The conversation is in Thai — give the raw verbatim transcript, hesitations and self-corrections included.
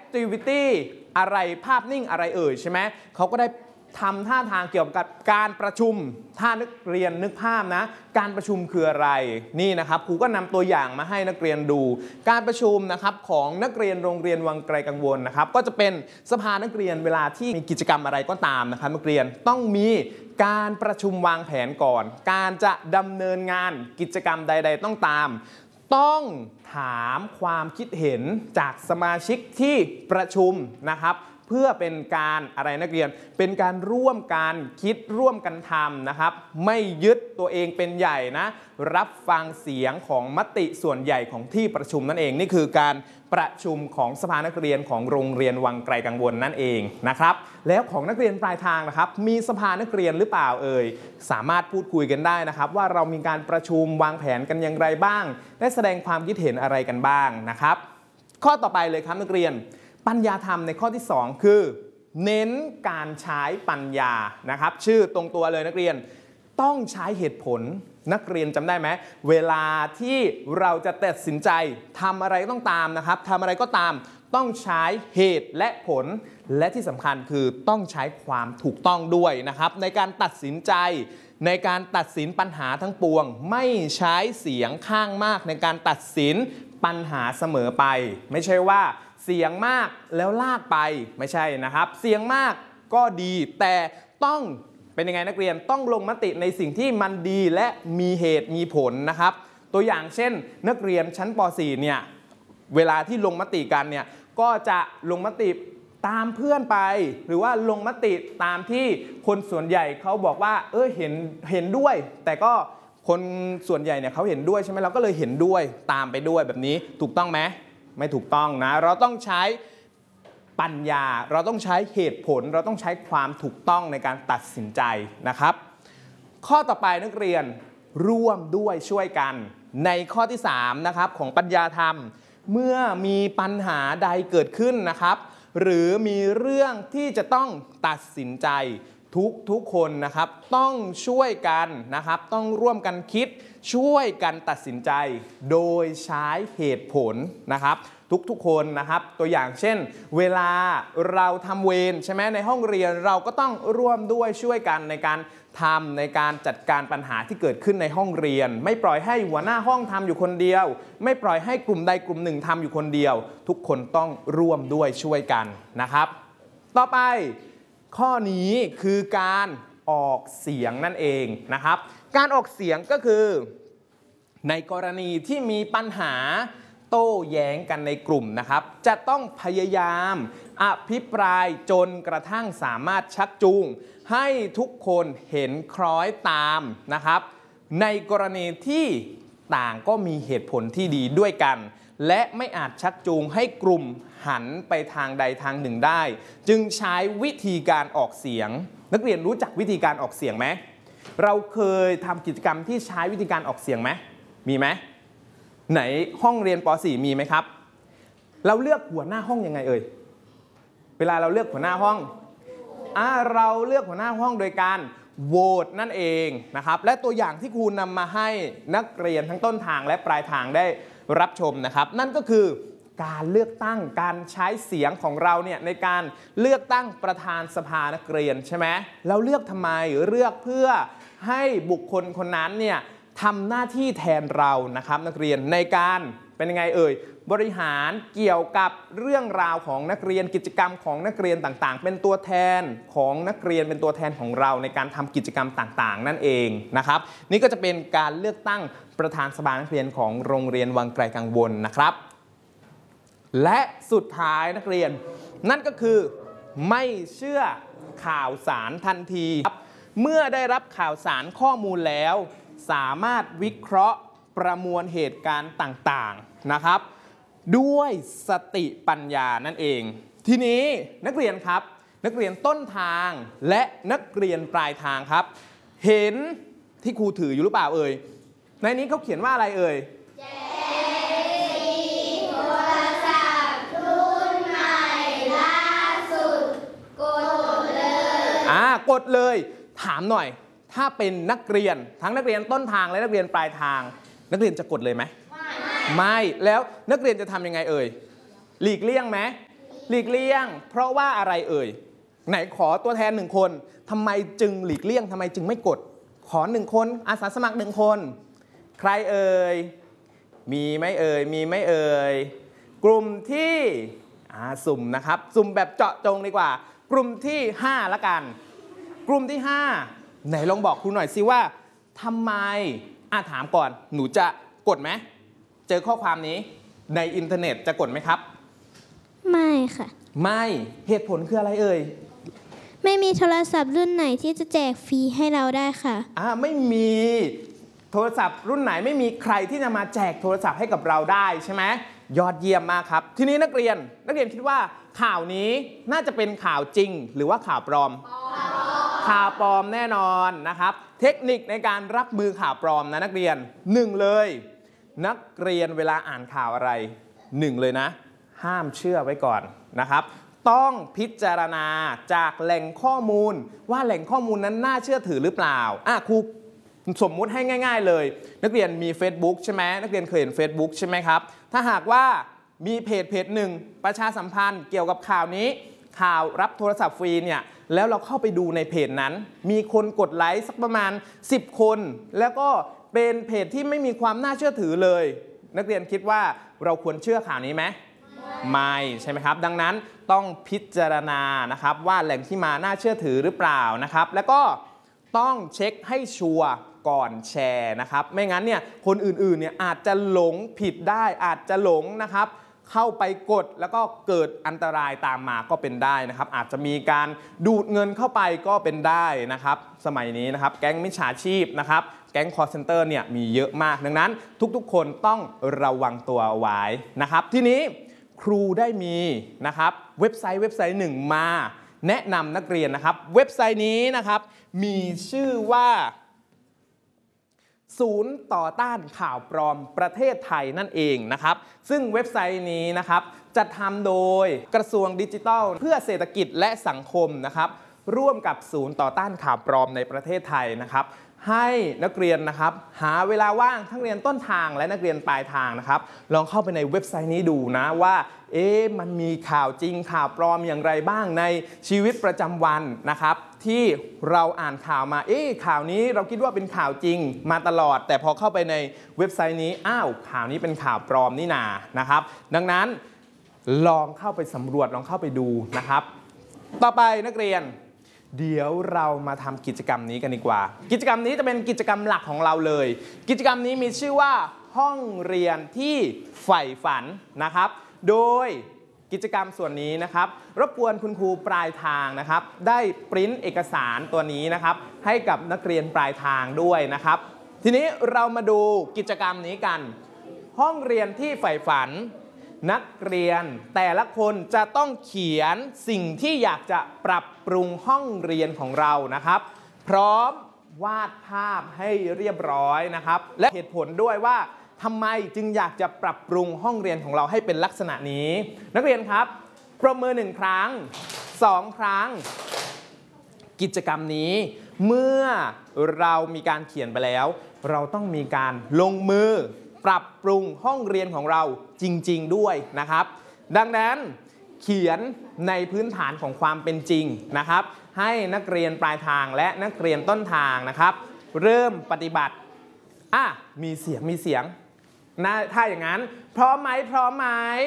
activity อะไรภาพนิ่งอะไรเอ่ยใช่ไหมเขาก็ได้ทำท่าทางเกี่ยวกับการประชุมถ้านักเรียนนึกภาพนะการประชุมคืออะไรนี่นะครับครูก็นำตัวอย่างมาให้นักเรียนดูการประชุมนะครับของนักเรียนโรงเรียนวังไกลกังวลนะครับก็จะเป็นสภานักเรียนเวลาที่มีกิจกรรมอะไรก็ตามนะครับนักเรียนต้องมีการประชุมวางแผนก่อนการจะดำเนินงานกิจกรรมใดๆต้องตามต้องถามความคิดเห็นจากสมาชิกที่ประชุมนะครับเพื่อเป็นการอะไรนักเรียนเป็นการร่วมกันคิดร่วมกันทำนะครับไม่ยึดตัวเองเป็นใหญ่นะรับฟังเสียงของมติส่วนใหญ่ของที่ประชุมนั่นเองนี่คือการประชุมของสภานักเรียนของโรงเรียนวังไกลกังวลนั่นเองนะครับแล้วของนักเรียนปลายทางนะครับมีสภานักเรียนหรือเปล่าเอ่ยสามารถพูดคุยกันได้นะครับว่าเรามีการประชุมวางแผนกันอย่างไรบ้างได้แสดงความคิดเห็นอะไรกันบ้างนะครับข้อต่อไปเลยครับนักเรียนปัญญาธรรมในข้อที่สองคือเน้นการใช้ปัญญานะครับชื่อตรงตัวเลยนักเรียนต้องใช้เหตุผลนักเรียนจำได้ไหมเวลาที่เราจะตัดสินใจทำอะไรต้องตามนะครับทำอะไรก็ตามต้องใช้เหตุและผลและที่สำคัญคือต้องใช้ความถูกต้องด้วยนะครับในการตัดสินใจในการตัดสินปัญหาทั้งปวงไม่ใช้เสียงข้างมากในการตัดสินปัญหาเสมอไปไม่ใช่ว่าเสียงมากแล้วลากไปไม่ใช่นะครับเสียงมากก็ดีแต่ต้องเป็นยังไงนักเรียนต้องลงมติในสิ่งที่มันดีและมีเหตุมีผลนะครับตัวอย่างเช่นนักเรียนชั้นป .สี่ เนี่ยเวลาที่ลงมติกันเนี่ยก็จะลงมติตามเพื่อนไปหรือว่าลงมติตามที่คนส่วนใหญ่เขาบอกว่าเออเห็นเห็นด้วยแต่ก็คนส่วนใหญ่เนี่ยเขาเห็นด้วยใช่ไหมเราก็เลยเห็นด้วยตามไปด้วยแบบนี้ถูกต้องไหมไม่ถูกต้องนะเราต้องใช้ปัญญาเราต้องใช้เหตุผลเราต้องใช้ความถูกต้องในการตัดสินใจนะครับข้อต่อไปนักเรียนร่วมด้วยช่วยกันในข้อที่สามนะครับของปัญญาธรรมเมื่อมีปัญหาใดเกิดขึ้นนะครับหรือมีเรื่องที่จะต้องตัดสินใจทุกทุกคนนะครับต้องช่วยกันนะครับต้องร่วมกันคิดช่วยกันตัดสินใจโดยใช้เหตุผลนะครับทุกๆคนนะครับตัวอย่างเช่นเวลาเราทำเวรใช่ไหมในห้องเรียนเราก็ต้องร่วมด้วยช่วยกันในการทำในการจัดการปัญหาที่เกิดขึ้นในห้องเรียนไม่ปล่อยให้หัวหน้าห้องทำอยู่คนเดียวไม่ปล่อยให้กลุ่มใดกลุ่มหนึ่งทำอยู่คนเดียวทุกคนต้องร่วมด้วยช่วยกันนะครับต่อไปข้อนี้คือการออกเสียงนั่นเองนะครับการออกเสียงก็คือในกรณีที่มีปัญหาโต้แย้งกันในกลุ่มนะครับจะต้องพยายามอภิปรายจนกระทั่งสามารถชักจูงให้ทุกคนเห็นคล้อยตามนะครับในกรณีที่ต่างก็มีเหตุผลที่ดีด้วยกันและไม่อาจชักจูงให้กลุ่มหันไปทางใดทางหนึ่งได้จึงใช้วิธีการออกเสียงนักเรียนรู้จักวิธีการออกเสียงไหมเราเคยทำกิจกรรมที่ใช้วิธีการออกเสียงไหมมีไหมไหนห้องเรียนป .สี่ มีไหมครับเราเลือกหัวหน้าห้องยังไงเอ่ยเวลาเราเลือกหัวหน้าห้องอ่าเราเลือกหัวหน้าห้องโดยการโหวตนั่นเองนะครับและตัวอย่างที่ครูนำมาให้นักเรียนทั้งต้นทางและปลายทางได้รับชมนะครับนั่นก็คือการเลือกตั้งการใช้เสียงของเราเนี่ยในการเลือกตั้งประธานสภานักเรียนใช่ไหมเราเลือกทำไมเลือกเพื่อให้บุคคลคนนั้นเนี่ยทำหน้าที่แทนเรานะครับนักเรียนในการเป็นยังไงเอ่ยบริหารเกี่ยวกับเรื่องราวของนักเรียนกิจกรรมของนักเรียนต่างๆเป็นตัวแทนของนักเรียนเป็นตัวแทนของเราในการทำกิจกรรมต่างๆนั่นเองนะครับนี่ก็จะเป็นการเลือกตั้งประธานสภานักเรียนของโรงเรียนวังไกลกังวลนะครับและสุดท้ายนักเรียนนั่นก็คือไม่เชื่อข่าวสารทันทีเมื่อได้รับข่าวสารข้อมูลแล้วสามารถวิเคราะห์ประมวลเหตุการณ์ต่างๆนะครับด้วยสติปัญญานั่นเองทีนี้นักเรียนครับนักเรียนต้นทางและนักเรียนปลายทางครับเห็นที่ครูถืออยู่หรือเปล่าเอ่ยในนี้เขาเขียนว่าอะไรเอ่ยโทรศัพท์รุ่นใหม่ล่าสุดกดเลยอ่ากดเลยถามหน่อยถ้าเป็นนักเรียนทั้งนักเรียนต้นทางและนักเรียนปลายทางนักเรียนจะกดเลยไหมไม่ไม่แล้วนักเรียนจะทำยังไงเอ่ยหลีกเลี่ยงไหมหลีกเลี่ยงเพราะว่าอะไรเอ่ยไหนขอตัวแทนหนึ่งคนทำไมจึงหลีกเลี่ยงทำไมจึงไม่กดขอหนึ่งคนอาสาสมัครหนึ่งคนใครเอ่ยมีไหมเอ่ยมีไหมเอ่ยกลุ่มที่อ่าสุ่มนะครับสุ่มแบบเจาะจงดีกว่ากลุ่มที่ห้าละกันกลุ่มที่ห้าไหนลองบอกครูหน่อยสิว่าทำไมอ่ะถามก่อนหนูจะกดไหมเจอข้อความนี้ในอินเทอร์เน็ตจะกดไหมครับไม่ค่ะไม่เหตุผลคืออะไรเอ่ยไม่มีโทรศัพท์รุ่นไหนที่จะแจกฟรีให้เราได้ค่ะอ่าไม่มีโทรศัพท์รุ่นไหนไม่มีใครที่จะมาแจกโทรศัพท์ให้กับเราได้ใช่ไหมยอดเยี่ยมมากครับทีนี้นักเรียนนักเรียนคิดว่าข่าวนี้น่าจะเป็นข่าวจริงหรือว่าข่าวปลอมข่าวปลอมแน่นอนนะครับเทคนิคในการรับมือข่าวปลอมนะนักเรียนหนึ่งเลยนักเรียนเวลาอ่านข่าวอะไรหนึ่งเลยนะห้ามเชื่อไว้ก่อนนะครับต้องพิจารณาจากแหล่งข้อมูลว่าแหล่งข้อมูลนั้นน่าเชื่อถือหรือเปล่าอ่ะครูสมมุติให้ง่ายๆเลยนักเรียนมี Facebook ใช่ไหมนักเรียนเคยเห็น Facebook ใช่ไหมครับถ้าหากว่ามีเพจเพจหนึ่งประชาสัมพันธ์เกี่ยวกับข่าวนี้ข่าวรับโทรศัพท์ฟรีเนี่ยแล้วเราเข้าไปดูในเพจนั้นมีคนกดไลค์สักประมาณสิบคนแล้วก็เป็นเพจที่ไม่มีความน่าเชื่อถือเลยนักเรียนคิดว่าเราควรเชื่อข่าวนี้ไหมไม่ใช่ไหมครับดังนั้นต้องพิจารณานะครับว่าแหล่งที่มาน่าเชื่อถือหรือเปล่านะครับแล้วก็ต้องเช็คให้ชัวร์ก่อนแชร์นะครับไม่งั้นเนี่ยคนอื่นๆเนี่ยอาจจะหลงผิดได้อาจจะหลงนะครับเข้าไปกดแล้วก็เกิดอันตรายตามมาก็เป็นได้นะครับอาจจะมีการดูดเงินเข้าไปก็เป็นได้นะครับสมัยนี้นะครับแก๊งมิจฉาชีพนะครับแก๊ง call center เนี่ยมีเยอะมากดังนั้นทุกๆคนต้องระวังตัวไว้นะครับทีนี้ครูได้มีนะครับเว็บไซต์เว็บไซต์หนึ่งมาแนะนำนักเรียนนะครับเว็บไซต์นี้นะครับมีชื่อว่าศูนย์ต่อต้านข่าวปลอมประเทศไทยนั่นเองนะครับซึ่งเว็บไซต์นี้นะครับจัดทำโดยกระทรวงดิจิทัลเพื่อเศรษฐกิจและสังคมนะครับร่วมกับศูนย์ต่อต้านข่าวปลอมในประเทศไทยนะครับให้นักเรียนนะครับหาเวลาว่างทั้งเรียนต้นทางและนักเรียนปลายทางนะครับลองเข้าไปในเว็บไซต์นี้ดูนะว่าเอ๊ะมันมีข่าวจริงข่าวปลอมอย่างไรบ้างในชีวิตประจำวันนะครับที่เราอ่านข่าวมาเอ๊ะข่าวนี้เราคิดว่าเป็นข่าวจริงมาตลอดแต่พอเข้าไปในเว็บไซต์นี้อ้าวข่าวนี้เป็นข่าวปลอมนี่นานะครับดังนั้นลองเข้าไปสำรวจลองเข้าไปดูนะครับต่อไปนักเรียนเดี๋ยวเรามาทำกิจกรรมนี้กันดีกว่ากิจกรรมนี้จะเป็นกิจกรรมหลักของเราเลยกิจกรรมนี้มีชื่อว่าห้องเรียนที่ใฝ่ฝันนะครับโดยกิจกรรมส่วนนี้นะครับรบกวนคุณครูปลายทางนะครับได้ปริ้นเอกสารตัวนี้นะครับให้กับนักเรียนปลายทางด้วยนะครับทีนี้เรามาดูกิจกรรมนี้กันห้องเรียนที่ใฝ่ฝันนักเรียนแต่ละคนจะต้องเขียนสิ่งที่อยากจะปรับปรุงห้องเรียนของเรานะครับพร้อมวาดภาพให้เรียบร้อยนะครับและเหตุผลด้วยว่าทำไมจึงอยากจะปรับปรุงห้องเรียนของเราให้เป็นลักษณะนี้นักเรียนครับปรบมือหนึ่งครั้งสองครั้งกิจกรรมนี้เมื่อเรามีการเขียนไปแล้วเราต้องมีการลงมือปรับปรุงห้องเรียนของเราจริงๆด้วยนะครับดังนั้นเขียนในพื้นฐานของความเป็นจริงนะครับให้นักเรียนปลายทางและนักเรียนต้นทางนะครับเริ่มปฏิบัติอ่ะมีเสียงมีเสียงนะถ้าอย่างนั้นพร้อมไหมพร้อมไหม